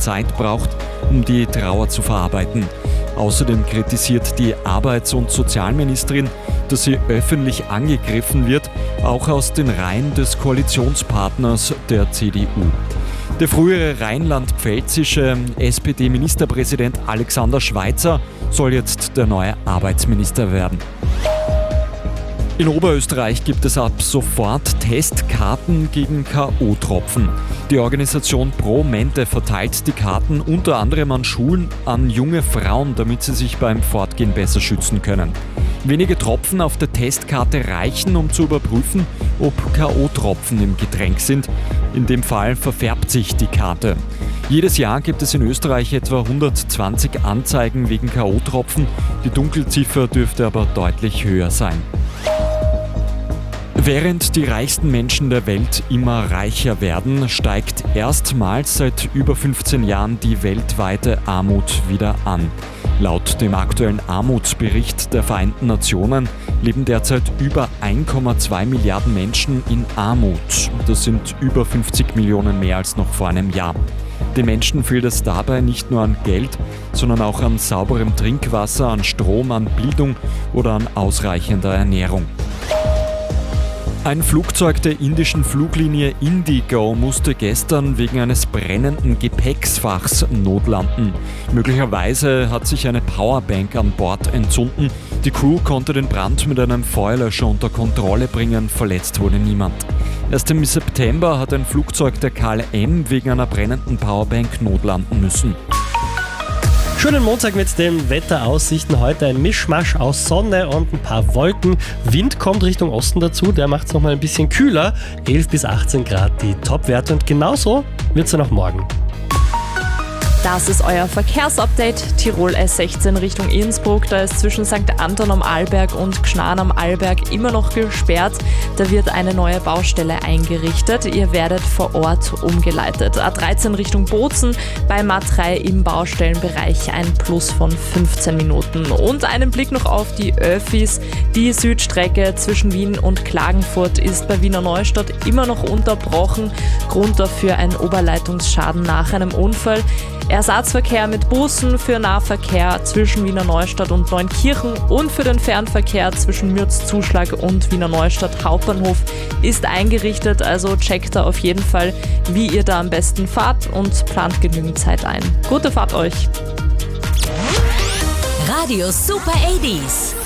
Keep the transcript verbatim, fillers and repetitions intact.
Zeit braucht, um die Trauer zu verarbeiten. Außerdem kritisiert die Arbeits- und Sozialministerin, dass sie öffentlich angegriffen wird, auch aus den Reihen des Koalitionspartners der C D U. Der frühere rheinland-pfälzische S P D-Ministerpräsident Alexander Schweitzer soll jetzt der neue Arbeitsminister werden. In Oberösterreich gibt es ab sofort Testkarten gegen K O-Tropfen. Die Organisation Pro Mente verteilt die Karten unter anderem an Schulen an junge Frauen, damit sie sich beim Fortgehen besser schützen können. Wenige Tropfen auf der Testkarte reichen, um zu überprüfen, ob K O-Tropfen im Getränk sind. In dem Fall verfärbt sich die Karte. Jedes Jahr gibt es in Österreich etwa hundertzwanzig Anzeigen wegen K O-Tropfen. Die Dunkelziffer dürfte aber deutlich höher sein. Während die reichsten Menschen der Welt immer reicher werden, steigt erstmals seit über fünfzehn Jahren die weltweite Armut wieder an. Laut dem aktuellen Armutsbericht der Vereinten Nationen leben derzeit über eins Komma zwei Milliarden Menschen in Armut. Das sind über fünfzig Millionen mehr als noch vor einem Jahr. Den Menschen fehlt es dabei nicht nur an Geld, sondern auch an sauberem Trinkwasser, an Strom, an Bildung oder an ausreichender Ernährung. Ein Flugzeug der indischen Fluglinie Indigo musste gestern wegen eines brennenden Gepäcksfachs notlanden. Möglicherweise hat sich eine Powerbank an Bord entzünden. Die Crew konnte den Brand mit einem Feuerlöscher unter Kontrolle bringen, verletzt wurde niemand. Erst im September hat ein Flugzeug der K L M wegen einer brennenden Powerbank notlanden müssen. Schönen Montag mit den Wetteraussichten. Heute ein Mischmasch aus Sonne und ein paar Wolken. Wind kommt Richtung Osten dazu, der macht es nochmal ein bisschen kühler. elf bis achtzehn Grad die Topwerte und genauso wird es dann auch morgen. Das ist euer Verkehrsupdate. Tirol S sechzehn Richtung Innsbruck. Da ist zwischen Sankt Anton am Arlberg und Gnarn am Arlberg immer noch gesperrt. Da wird eine neue Baustelle eingerichtet. Ihr werdet vor Ort umgeleitet. A dreizehn Richtung Bozen bei M A drei im Baustellenbereich ein Plus von fünfzehn Minuten. Und einen Blick noch auf die Öffis. Die Südstrecke zwischen Wien und Klagenfurt ist bei Wiener Neustadt immer noch unterbrochen. Grund dafür ein Oberleitungsschaden nach einem Unfall. Ersatzverkehr mit Bussen für Nahverkehr zwischen Wiener Neustadt und Neunkirchen und für den Fernverkehr zwischen Mürzzuschlag und Wiener Neustadt Hauptbahnhof ist eingerichtet. Also checkt da auf jeden Fall, wie ihr da am besten fahrt und plant genügend Zeit ein. Gute Fahrt euch! Radio Super achtzig.